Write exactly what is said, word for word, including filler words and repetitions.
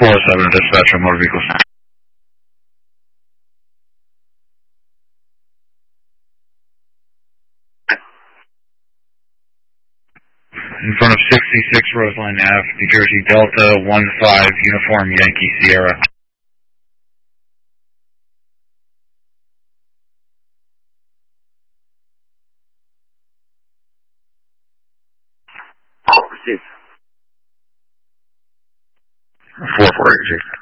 four oh seven, dispatch on motor vehicles. In front of sixty-six Roseline Avenue, New Jersey, Delta one five, Uniform Yankee Sierra. Received. four four eight.